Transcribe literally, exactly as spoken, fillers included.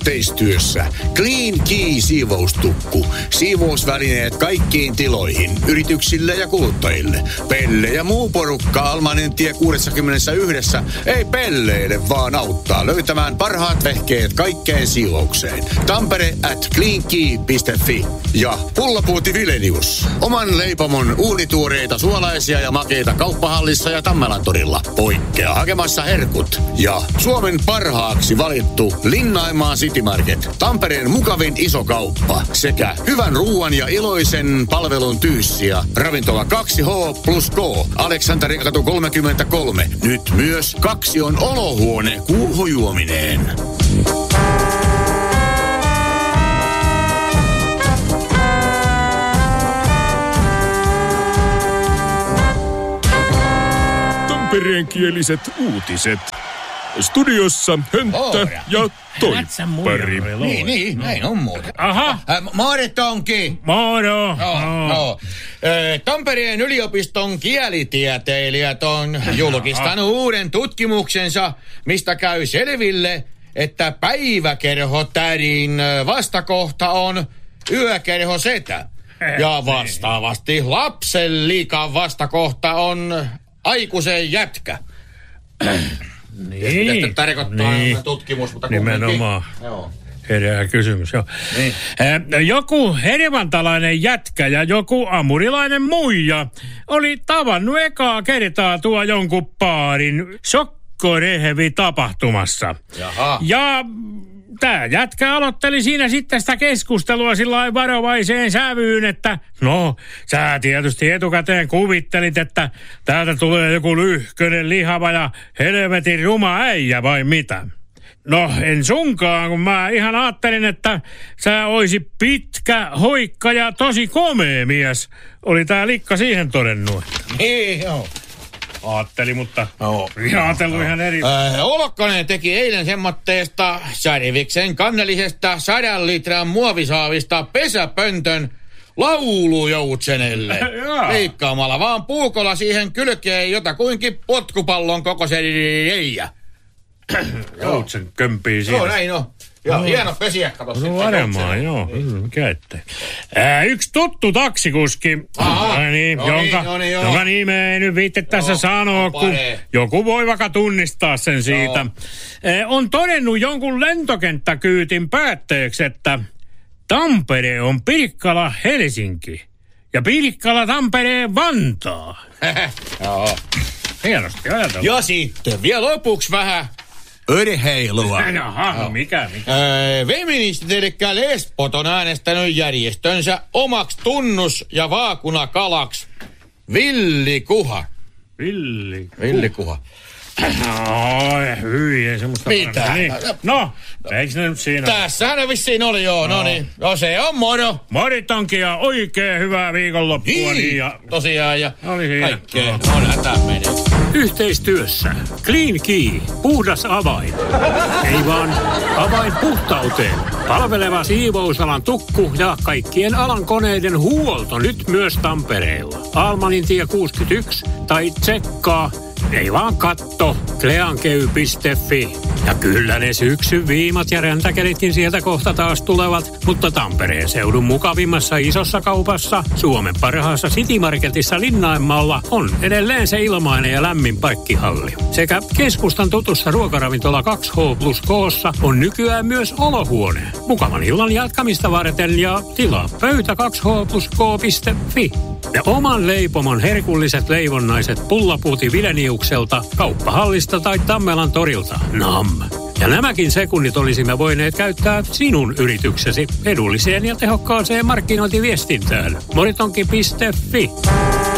Yhteistyössä Clean Key siivoustukku. Siivousvälineet kaikkiin tiloihin, yrityksille ja kuluttajille. Pelle ja muu porukka Almanentie kuusikymmentäyksi ei pelleile, vaan auttaa löytämään parhaat vehkeet kaikkeen siivoukseen. Tampere at cleankey piste fi ja Pullapuuti Vilenius. Oman leipomon uunituoreita suolaisia ja makeita kauppahallissa ja Tammelantorilla. Poikkea hakemassa herkut. Ja Suomen parhaaksi valittu Linnaimaa City Market. Tampereen mukavin iso kauppa. Sekä hyvän ruuan ja iloisen palvelun tyyssiä. Ravintola kaksi H plus K. Aleksanterikatu kolmekymmentäkolme. Nyt myös kaksi on olohuone kuuhujuomineen. Tampereenkieliset uutiset. Studiossa Hönttä Oora. Ja Toippari. Niin, niin, näin on muuten. Aha. Äh, Moore Tonki. Moro. No, no. no. Tampereen yliopiston kielitieteilijät on julkistanut uuden tutkimuksensa, mistä käy selville, että päiväkerhotädin vastakohta on yökerhosetä. Ja vastaavasti lapsen liikan vastakohta on aikuisen jätkä. Niin. Mitä tarkoittaa niin. Tutkimus, mutta nimenomaan. Joo. Herää kysymys, joo. Niin. Joku hervantalainen jätkä ja joku amurilainen muija oli tavannut ekaa kertaa tuo jonkun paarin sokkorehevi tapahtumassa. Jaha. Ja tää jätkä aloitteli siinä sitten sitä keskustelua sillä varovaiseen sävyyn, että no, sä tietysti etukäteen kuvittelit, että täältä tulee joku lyhkönen, lihava ja helvetin ruma äijä vai mitä? No, en sunkaan, kun mä ihan ajattelin, että sä oisit pitkä, hoikka ja tosi komea mies. Oli tää likka siihen todennut. Niin, joo. Aatteli, mutta no, ajatellut no, ihan eri. Äh, Olokkonen teki eilen semmoitteesta Sariviksen kannellisesta sadan litran muovisaavista pesäpöntön laulujoutsenelle. Leikkaamalla vaan puukolla siihen kylkeen jotakuinkin potkupallon kokoisen reijä. Joutsen kömpii siinä. Joo, näin on. Joo, no, hieno pesiä, kato sitten. No varmaan, joo. Niin. Mikä ettei. Ää, yksi tuttu taksikuski, Aha, niin, no jonka, niin, no niin, jonka nimeä ei nyt viitte tässä joo, sanoa, kun joku voi vaikka tunnistaa sen siitä. Ää, on todennut jonkun lentokenttäkyytin päätteeksi, että Tampere on Pirkkala Helsinki ja Pirkkala Tampereen Vantaa. Joo. Hienosti ajatellaan. Ja sitten vielä lopuksi vähän örheilua. Jaha, no mikä, mikä? Öö, feministit eli lesbot on äänestänyt järjestönsä omaksi tunnus- ja vaakunakalaksi Villikuha. Villi. Villikuha. Oi, hyi, ei semmoista. Mitä? Niin. No, eikö ne nyt siinä? Tässähän ne vissiin oli, joo. No, no niin, no se on moro. Moritonkin ja oikein hyvää viikonloppua. Niin, ja tosiaan ja kaikkea. On hätä menee. Yhteistyössä Clean Key, puhdas avain. Ei vaan avain puhtauteen. Palveleva siivousalan tukku ja kaikkien alan koneiden huolto nyt myös Tampereella. Almanintie kuusikymmentäyksi tai tsekkaa. Ei vaan katto, cleankey piste fi. Ja kyllä ne syksyn viimat ja räntäkelitkin sieltä kohta taas tulevat, mutta Tampereen seudun mukavimmassa isossa kaupassa, Suomen parhaassa City Marketissa Linnainmaalla, on edelleen se ilmainen ja lämmin parkkihalli. Sekä keskustan tutussa ruokaravintola kaksi H plus K:ssa on nykyään myös olohuone. Mukavan illan jatkamista varten ja tilaa pöytä kaksi H plus K piste fi. Ja oman leipomon herkulliset leivonnaiset Pullapuuti Vileniukselta, kauppahallista tai Tammelan torilta. Nam. Ja nämäkin sekunnit olisimme voineet käyttää sinun yrityksesi edulliseen ja tehokkaaseen markkinointiviestintään. moritonki piste fi.